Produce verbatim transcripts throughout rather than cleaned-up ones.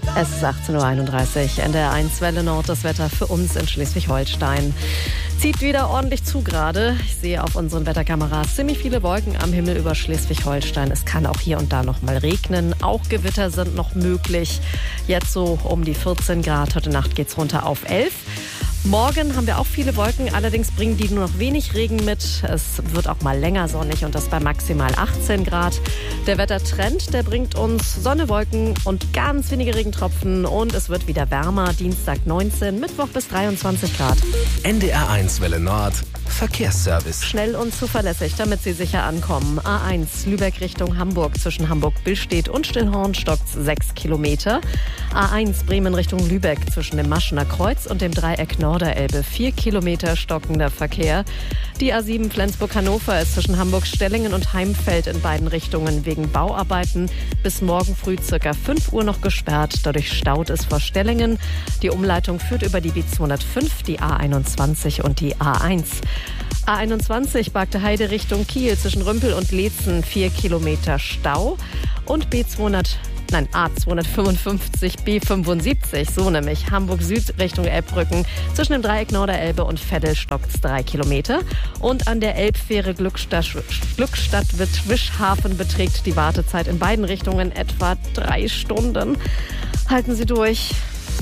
Es ist achtzehn Uhr einunddreißig, N D R eins Welle Nord, das Wetter für uns in Schleswig-Holstein. Zieht wieder ordentlich zu gerade. Ich sehe auf unseren Wetterkameras ziemlich viele Wolken am Himmel über Schleswig-Holstein. Es kann auch hier und da noch mal regnen. Auch Gewitter sind noch möglich. Jetzt so um die vierzehn Grad. Heute Nacht geht's runter auf elf. Morgen haben wir auch viele Wolken, allerdings bringen die nur noch wenig Regen mit. Es wird auch mal länger sonnig und das bei maximal achtzehn Grad. Der Wettertrend, der bringt uns Sonne, Wolken und ganz wenige Regentropfen und es wird wieder wärmer. Dienstag neunzehn, Mittwoch bis dreiundzwanzig Grad. N D R eins Welle Nord, Verkehrsservice. Schnell und zuverlässig, damit Sie sicher ankommen. A eins, Lübeck Richtung Hamburg, zwischen Hamburg-Billstedt und Stillhorn stockt sechs Kilometer. A eins, Bremen Richtung Lübeck, zwischen dem Maschener Kreuz und dem Dreieck Norderelbe, vier Kilometer stockender Verkehr. Die A sieben Flensburg-Hannover ist zwischen Hamburg-Stellingen und Heimfeld in beiden Richtungen wegen Bauarbeiten bis morgen früh circa fünf Uhr noch gesperrt. Dadurch staut es vor Stellingen. Die Umleitung führt über die B zweihundertfünf, die A einundzwanzig und die A eins. A einundzwanzig Bargte Heide Richtung Kiel zwischen Rümpel und Leetzen, vier Kilometer Stau. Und B zweihundert Nein, A zweihundertfünfundfünfzig, B fünfundsiebzig, so nämlich Hamburg Süd Richtung Elbbrücken. Zwischen dem Dreieck Norderelbe und Veddel stockt's drei Kilometer. Und an der Elbfähre Glückstadt, Glückstadt wird Wischhafen beträgt die Wartezeit in beiden Richtungen etwa drei Stunden. Halten Sie durch.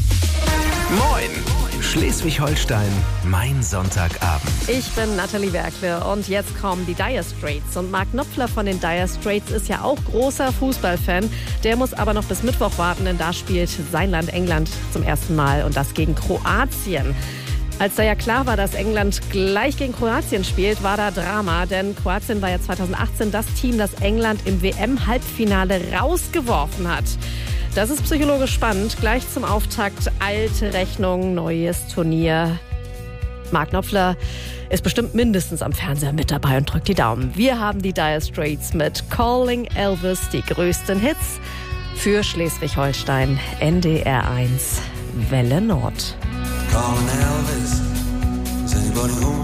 Moin! Schleswig-Holstein, mein Sonntagabend. Ich bin Nathalie Werkle und jetzt kommen die Dire Straits. Und Mark Knopfler von den Dire Straits ist ja auch großer Fußballfan. Der muss aber noch bis Mittwoch warten, denn da spielt sein Land England zum ersten Mal und das gegen Kroatien. Als da ja klar war, dass England gleich gegen Kroatien spielt, war da Drama. Denn Kroatien war ja zweitausendachtzehn das Team, das England im W M-Halbfinale rausgeworfen hat. Das ist psychologisch spannend. Gleich zum Auftakt alte Rechnung, neues Turnier. Mark Knopfler ist bestimmt mindestens am Fernseher mit dabei und drückt die Daumen. Wir haben die Dire Straits mit Calling Elvis, die größten Hits für Schleswig-Holstein. N D R eins Welle Nord. Calling Elvis, is anybody home?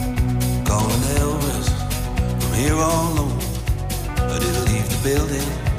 Calling Elvis, I'm here all alone. I didn't leave the building.